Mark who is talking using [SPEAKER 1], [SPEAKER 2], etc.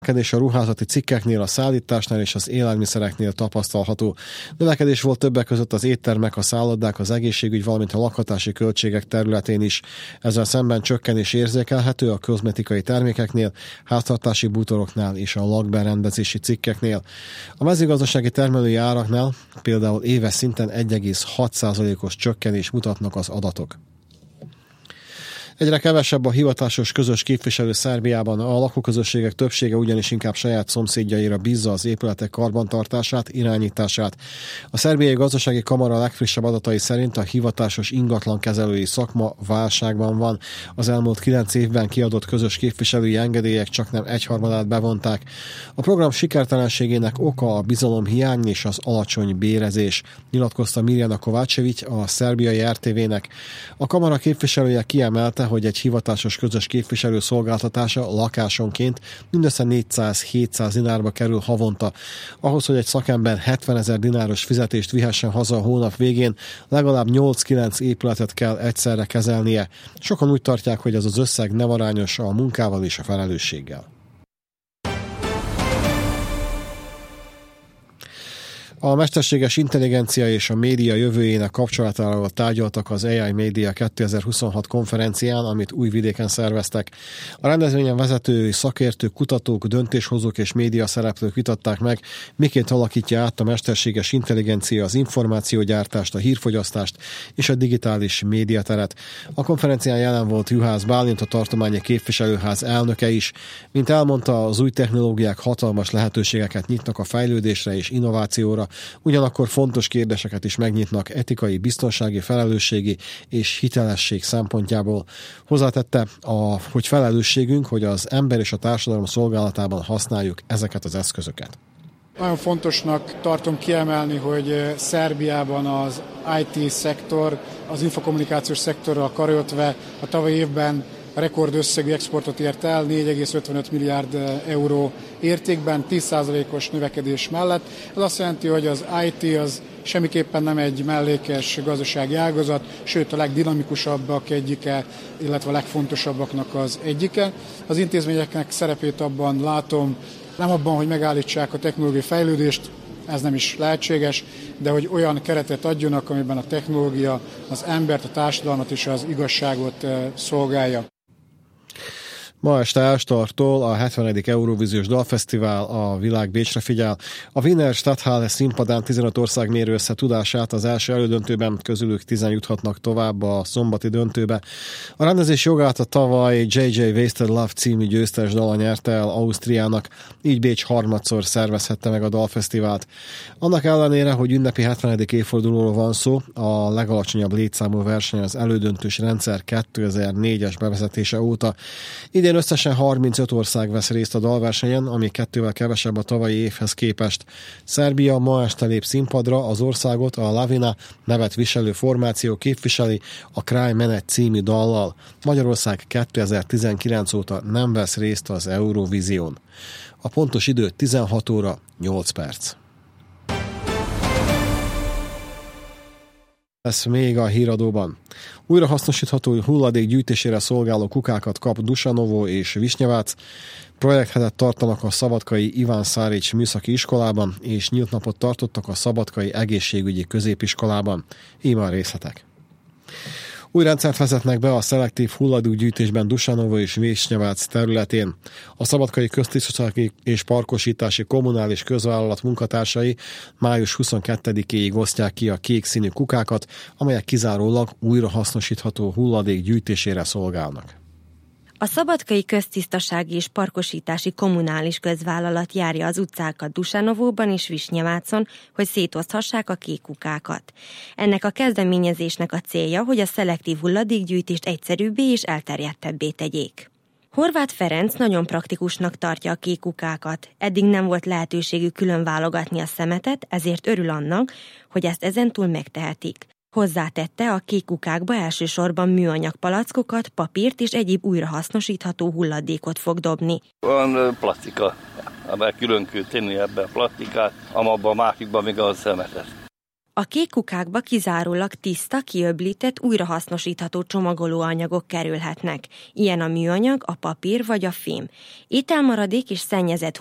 [SPEAKER 1] Növekedés a ruházati cikkeknél, a szállításnál és az élelmiszereknél tapasztalható. Növekedés volt többek között az éttermek, a szállodák, az egészségügy, valamint a lakhatási költségek területén is. Ezzel szemben csökkenés érzékelhető a kozmetikai termékeknél, háztartási bútoroknál és a lakberendezési cikkeknél. A mezőgazdasági termelői áraknál például éves szinten 1,6%-os csökkenés mutatnak az adatok. Egyre kevesebb a hivatásos közös képviselő Szerbiában, a lakóközösségek többsége ugyanis inkább saját szomszédjaira bízza az épületek karbantartását, irányítását. A Szerbiai Gazdasági Kamara legfrissebb adatai szerint a hivatásos ingatlankezelői szakma válságban van. Az elmúlt 9 évben kiadott közös képviselői engedélyek csaknem 1/3 bevonták. A program sikertelenségének oka a bizalomhiány és az alacsony bérezés, nyilatkozta Mirjana Kovácsevics, a szerbiai RTV-nek. A kamara képviselője kiemelte, hogy egy hivatásos közös képviselő szolgáltatása lakásonként mindössze 400-700 dinárba kerül havonta. Ahhoz, hogy egy szakember 70 000 dináros fizetést vihessen haza a hónap végén, legalább 8-9 épületet kell egyszerre kezelnie. Sokan úgy tartják, hogy ez az összeg nem arányos a munkával és a felelősséggel. A mesterséges intelligencia és a média jövőjének kapcsolatáról tárgyaltak az AI Media 2026 konferencián, amit Újvidéken szerveztek. A rendezvényen vezető szakértők, kutatók, döntéshozók és média szereplők vitatták meg, miként alakítja át a mesterséges intelligencia az információgyártást, a hírfogyasztást és a digitális médiateret. A konferencián jelen volt Juhász Bálint, a tartományi képviselőház elnöke is. Mint elmondta, az új technológiák hatalmas lehetőségeket nyitnak a fejlődésre és innovációra, ugyanakkor fontos kérdéseket is megnyitnak etikai, biztonsági, felelősségi és hitelesség szempontjából. Hozzátette, hogy felelősségünk, hogy az ember és a társadalom szolgálatában használjuk ezeket az eszközöket.
[SPEAKER 2] Nagyon fontosnak tartom kiemelni, hogy Szerbiában az IT-szektor, az infokommunikációs szektorral karöltve a tavalyi évben rekordösszegű exportot ért el, 4,55 milliárd euró értékben, 10%-os növekedés mellett. Ez azt jelenti, hogy az IT az semmiképpen nem egy mellékes gazdasági ágazat, sőt a legdinamikusabbak egyike, illetve a legfontosabbaknak az egyike. Az intézményeknek szerepét abban látom, nem abban, hogy megállítsák a technológiai fejlődést, ez nem is lehetséges, de hogy olyan keretet adjanak, amiben a technológia az embert, a társadalmat és az igazságot szolgálja.
[SPEAKER 1] Ma este elstartol a 70. Eurovíziós Dalfesztivál, a világ Bécsre figyel. A Wiener Stadthalle színpadán 15 ország méri össze tudását, az első elődöntőben közülük 10 juthatnak tovább a szombati döntőbe. A rendezés jogát a tavaly JJ Wasted Love című győztes dala nyerte el Ausztriának, így Bécs harmadszor szervezhette meg a Dalfesztivált. Annak ellenére, hogy ünnepi 70. évfordulóról van szó, a legalacsonyabb létszámú verseny az elődöntős rendszer 2004-es bevezetése óta. Idén összesen 35 ország vesz részt a dalversenyen, ami 2-vel kevesebb a tavalyi évhez képest. Szerbia ma este lép színpadra, az országot a Lavina nevet viselő formáció képviseli a Kraj Menet című dallal. Magyarország 2019 óta nem vesz részt az Eurovízión. A pontos idő 16 óra 8 perc. Ez még a híradóban. Újrahasznosítható hulladék gyűjtésére szolgáló kukákat kap Dusanovo és Visnyevác. Projekthetet tartanak a szabadkai Iván Szárics műszaki iskolában, és nyílt napot tartottak a szabadkai egészségügyi középiskolában. Íme a részletek. Új rendszert vezetnek be a szelektív hulladékgyűjtésben Dusanovo és Visnyevác területén. A szabadkai köztisztasági és parkosítási kommunális közvállalat munkatársai május 22-éig osztják ki a kék színű kukákat, amelyek kizárólag újrahasznosítható hulladék gyűjtésére szolgálnak.
[SPEAKER 3] A szabadkai köztisztasági és parkosítási kommunális közvállalat járja az utcákat Dusanovóban és Visnyevácon, hogy szétoszthassák a kék kukákat. Ennek a kezdeményezésnek a célja, hogy a szelektív hulladékgyűjtést egyszerűbbé és elterjedtebbé tegyék. Horváth Ferenc nagyon praktikusnak tartja a kék kukákat. Eddig nem volt lehetőségük külön válogatni a szemetet, ezért örül annak, hogy ezt ezentúl megtehetik. Hozzátette, a kék kukákba elsősorban műanyag palackokat, papírt és egyéb újrahasznosítható hulladékot fog dobni.
[SPEAKER 4] Van plastika, ebben külön kell tenni ebben a plastikát, amabban a másikban még a szemetet.
[SPEAKER 3] A A kék kukákba kizárólag tiszta, kiöblített, újrahasznosítható csomagolóanyagok kerülhetnek. Ilyen a műanyag, a papír vagy a fém. Ételmaradék és szennyezett